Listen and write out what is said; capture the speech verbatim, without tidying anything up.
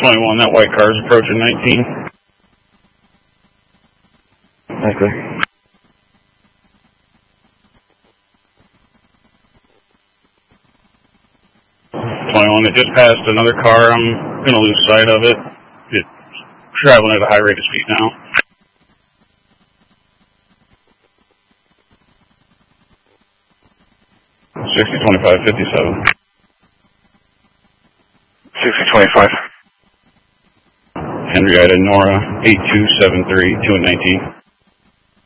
twenty-one, that white car is approaching nineteen. Okay. twenty-one, it just passed another car. I'm going to lose sight of it. It's traveling at a high rate of speed now. sixty twenty-five fifty-seven. sixty twenty-five. Henrietta Nora, eight two seven three, two nineteen.